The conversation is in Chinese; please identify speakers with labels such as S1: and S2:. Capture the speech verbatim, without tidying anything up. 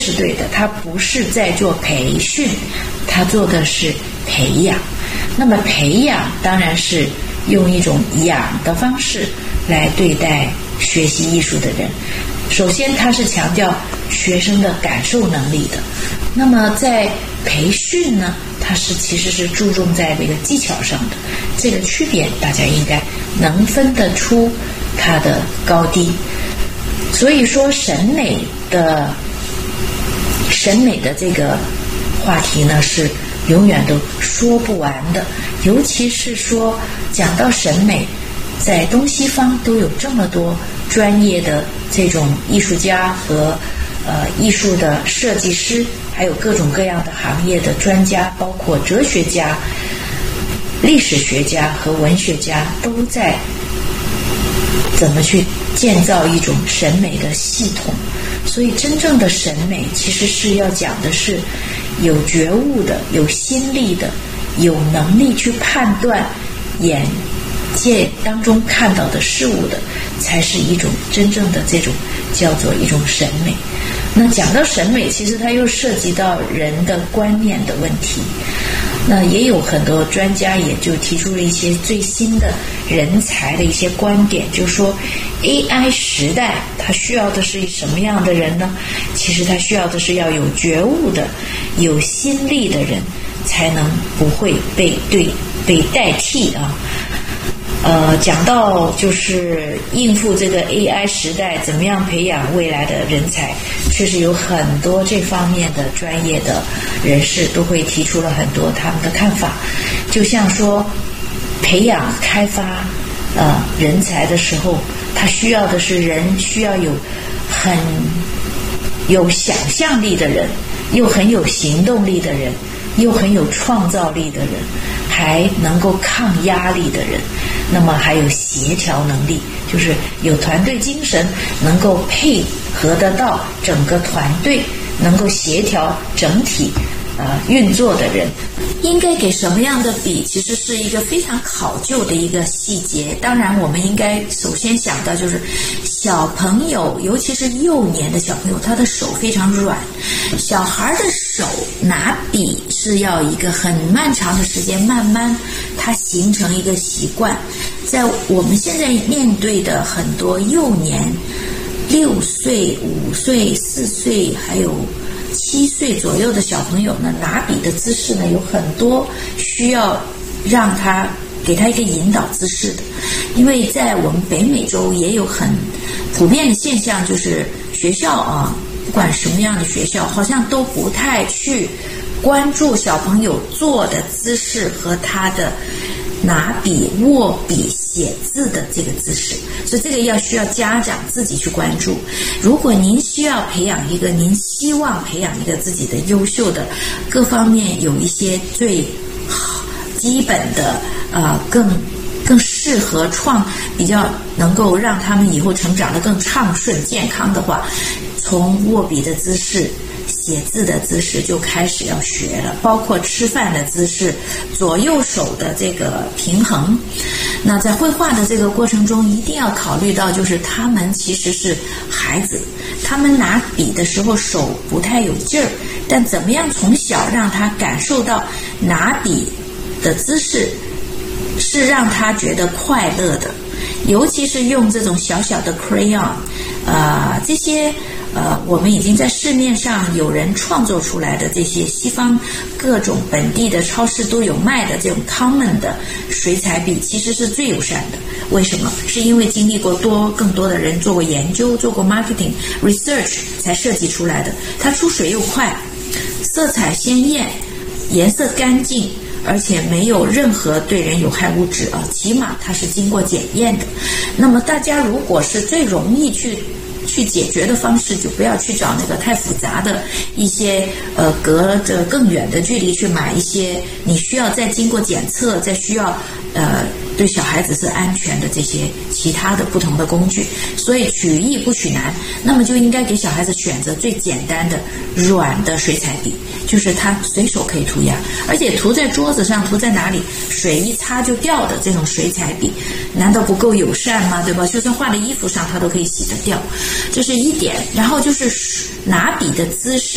S1: 是对的，他不是在做培训，他做的是培养。那么培养当然是用一种养的方式来对待学习艺术的人。首先他是强调学生的感受能力的，那么在培训呢，它是其实是注重在这个技巧上的，这个区别大家应该能分得出它的高低。所以说审美的审美的这个话题呢是永远都说不完的，尤其是说讲到审美，在东西方都有这么多专业的这种艺术家和呃艺术的设计师，还有各种各样的行业的专家，包括哲学家、历史学家和文学家，都在怎么去建造一种审美的系统。所以真正的审美其实是要讲的是有觉悟的、有心力的、有能力去判断眼界当中看到的事物的，才是一种真正的这种叫做一种审美。那讲到审美，其实它又涉及到人的观念的问题。那也有很多专家也就提出了一些最新的人才的一些观点，就是说 A I 时代它需要的是什么样的人呢？其实它需要的是要有觉悟的、有心力的人，才能不会被对被代替啊。呃，讲到就是应付这个 A I 时代，怎么样培养未来的人才，确实有很多这方面的专业的人士都会提出了很多他们的看法。就像说培养开发呃人才的时候，他需要的是人需要有很有想象力的人，又很有行动力的人，又很有创造力的人，还能够抗压力的人，那么还有协调能力，就是有团队精神，能够配合得到整个团队，能够协调整体呃运作的人。应该给什么样的笔，其实是一个非常考究的一个细节。当然我们应该首先想到就是小朋友，尤其是幼年的小朋友，他的手非常软，小孩的手拿笔是要一个很漫长的时间，慢慢他形成一个习惯。在我们现在面对的很多幼年六岁、五岁、四岁还有七岁左右的小朋友呢，拿笔的姿势呢有很多需要让他给他一个引导姿势的。因为在我们北美洲也有很普遍的现象，就是学校啊，不管什么样的学校，好像都不太去关注小朋友坐的姿势和他的拿笔、握笔、写字的这个姿势，所以这个要需要家长自己去关注。如果您需要培养一个，您希望培养一个自己的优秀的，各方面有一些最基本的呃更更适合创比较能够让他们以后成长得更畅顺健康的话，从握笔的姿势、写字的姿势就开始要学了，包括吃饭的姿势、左右手的这个平衡。那在绘画的这个过程中，一定要考虑到，就是他们其实是孩子，他们拿笔的时候手不太有劲儿，但怎么样从小让他感受到拿笔的姿势是让他觉得快乐的，尤其是用这种小小的 crayon， 呃，这些呃，我们已经在市面上有人创作出来的这些西方各种本地的超市都有卖的这种 common 的水彩笔，其实是最友善的。为什么？是因为经历过多更多的人做过研究，做过 marketing research 才设计出来的。它出水又快，色彩鲜艳，颜色干净，而且没有任何对人有害物质啊，起码它是经过检验的。那么大家如果是最容易去去解决的方式，就不要去找那个太复杂的一些呃隔着更远的距离去买一些你需要再经过检测，再需要呃对小孩子是安全的这些其他的不同的工具。所以取易不取难，那么就应该给小孩子选择最简单的软的水彩笔，就是它随手可以涂鸦，而且涂在桌子上、涂在哪里水一擦就掉的这种水彩笔，难道不够友善吗？对吧？就算画在衣服上它都可以洗得掉，这是一点。然后就是拿笔的姿势